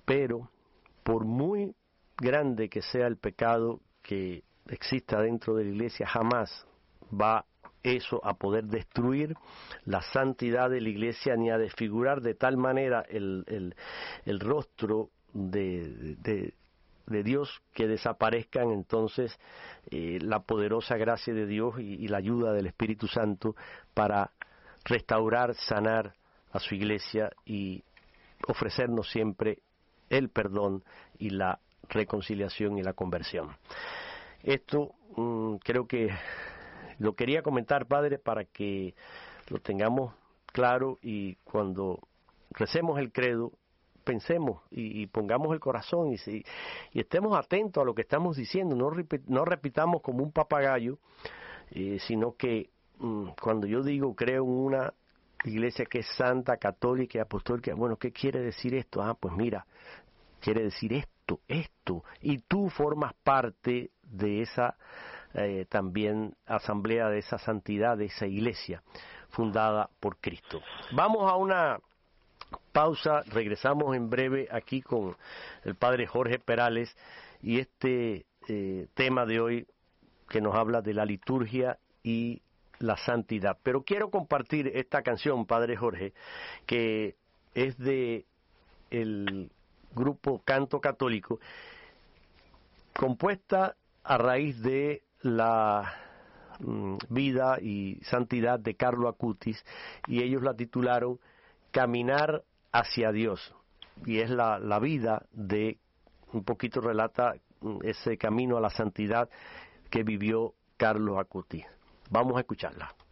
pero por muy grande que sea el pecado que exista dentro de la iglesia, jamás va eso a poder destruir la santidad de la iglesia ni a desfigurar de tal manera el rostro de Dios, que desaparezcan entonces la poderosa gracia de Dios y la ayuda del Espíritu Santo para restaurar, sanar a su iglesia y ofrecernos siempre el perdón y la reconciliación y la conversión. Esto creo que lo quería comentar, Padre, para que lo tengamos claro y cuando recemos el credo pensemos y pongamos el corazón y estemos atentos a lo que estamos diciendo, no repitamos como un papagayo, sino que cuando yo digo creo en una iglesia que es santa, católica y apostólica, bueno, ¿qué quiere decir esto? Pues mira, quiere decir esto, y tú formas parte de esa también asamblea, de esa santidad, de esa iglesia fundada por Cristo. Vamos a una pausa, regresamos en breve aquí con el Padre Jorge Perales y este tema de hoy que nos habla de la liturgia y la santidad. Pero quiero compartir esta canción, Padre Jorge, que es de el grupo Canto Católico, compuesta a raíz de la vida y santidad de Carlo Acutis, y ellos la titularon Caminar hacia Dios, y es la vida de, un poquito relata ese camino a la santidad que vivió Carlo Acutis. Vamos a escucharla.